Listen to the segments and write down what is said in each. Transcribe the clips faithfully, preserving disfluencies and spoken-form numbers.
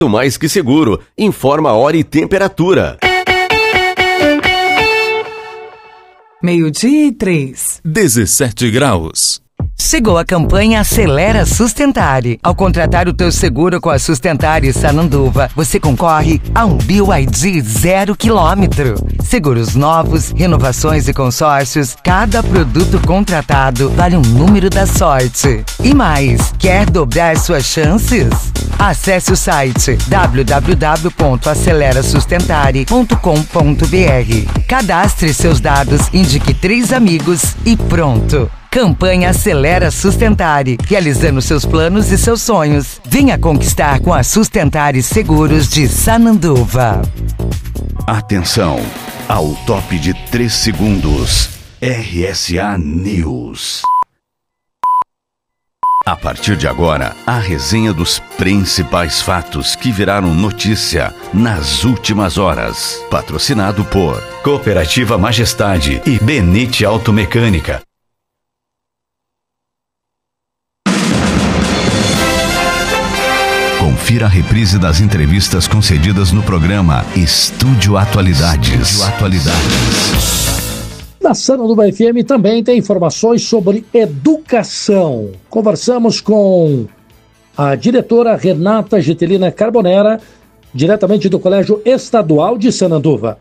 Mais que seguro, informa a hora e temperatura. Meio-dia e três. dezessete graus. Chegou a campanha Acelera Sustentare. Ao contratar o teu seguro com a Sustentare Sananduva, você concorre a um B Y D zero quilômetro. Seguros novos, renovações e consórcios, cada produto contratado vale um número da sorte. E mais, quer dobrar suas chances? Acesse o site w w w ponto acelera sustentare ponto com ponto b r. Cadastre seus dados, indique três amigos e pronto. Campanha Acelera Sustentare, realizando seus planos e seus sonhos. Venha conquistar com a Sustentare Seguros de Sananduva. Atenção, ao top de três segundos, R S A News. A partir de agora, a resenha dos principais fatos que viraram notícia nas últimas horas. Patrocinado por Cooperativa Majestade e Benite Automecânica. Confira a reprise das entrevistas concedidas no programa Estúdio Atualidades. Estúdio Atualidades. Na Sananduva F M também tem informações sobre educação. Conversamos com a diretora Renata Getelina Carbonera, diretamente do Colégio Estadual de Sananduva.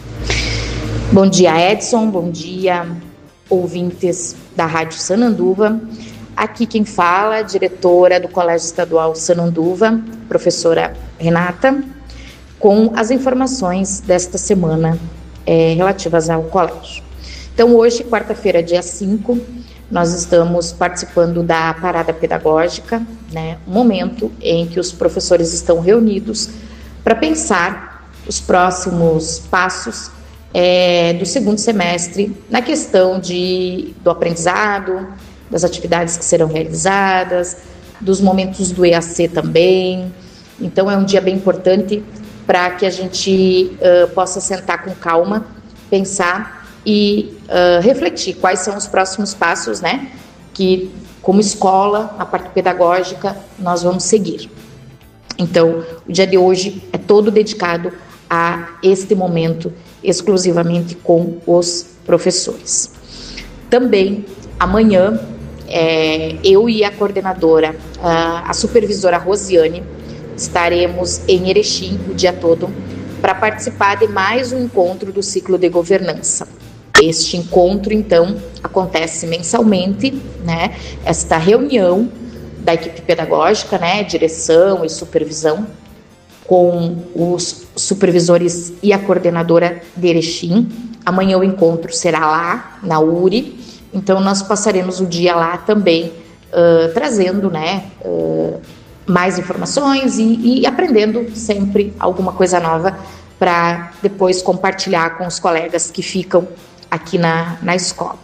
Bom dia, Edson. Bom dia, ouvintes da Rádio Sananduva. Aqui quem fala, diretora do Colégio Estadual Sananduva, professora Renata, com as informações desta semana é, relativas ao colégio. Então, hoje, quarta-feira, dia cinco, nós estamos participando da parada pedagógica, né, um momento em que os professores estão reunidos para pensar os próximos passos é, do segundo semestre na questão de, do aprendizado, das atividades que serão realizadas, dos momentos do E A C também. Então, é um dia bem importante para que a gente uh, possa sentar com calma, pensar e uh, refletir quais são os próximos passos, né, que, como escola, na parte pedagógica, nós vamos seguir. Então, o dia de hoje é todo dedicado a este momento, exclusivamente com os professores. Também, amanhã, é, eu e a coordenadora, a, a supervisora Rosiane, estaremos em Erechim o dia todo para participar de mais um encontro do ciclo de governança. Este encontro, então, acontece mensalmente, né? Esta reunião da equipe pedagógica, né? Direção e supervisão, com os supervisores e a coordenadora de Erechim. Amanhã o encontro será lá, na U R I. Então, nós passaremos o dia lá também, uh, trazendo, né, uh, mais informações e, e aprendendo sempre alguma coisa nova para depois compartilhar com os colegas que ficam aqui na, na escola.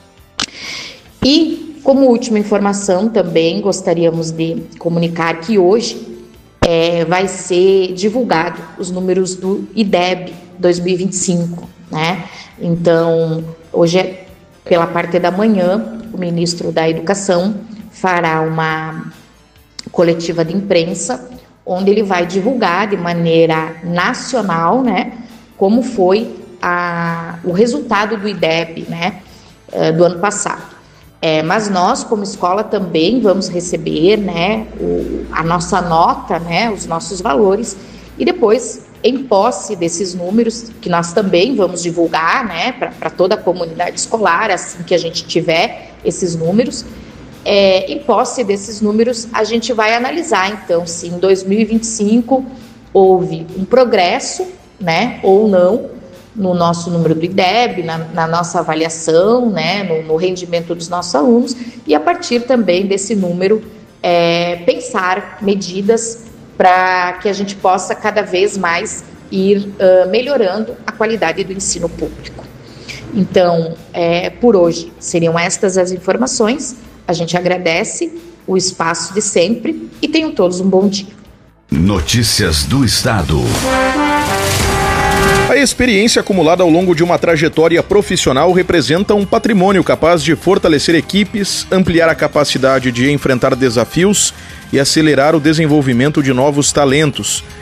E, como última informação, também gostaríamos de comunicar que hoje é, vai ser divulgado os números do I D E B dois mil e vinte e cinco, né? Então, hoje é pela parte da manhã, o ministro da Educação fará uma coletiva de imprensa, onde ele vai divulgar de maneira nacional, né, como foi a, o resultado do I D E B, né, do ano passado. É, mas nós, como escola, também vamos receber, né, o, a nossa nota, né, os nossos valores, e depois, em posse desses números, que nós também vamos divulgar, né, para toda a comunidade escolar, assim que a gente tiver esses números, é, em posse desses números, a gente vai analisar, então, se em dois mil e vinte e cinco houve um progresso, né, ou não, no nosso número do I D E B, na, na nossa avaliação, né, no, no rendimento dos nossos alunos, e a partir também desse número, é, pensar medidas para que a gente possa cada vez mais ir uh, melhorando a qualidade do ensino público. Então, é, por hoje, seriam estas as informações. A gente agradece o espaço de sempre e tenham todos um bom dia. Notícias do Estado. A experiência acumulada ao longo de uma trajetória profissional representa um patrimônio capaz de fortalecer equipes, ampliar a capacidade de enfrentar desafios e acelerar o desenvolvimento de novos talentos.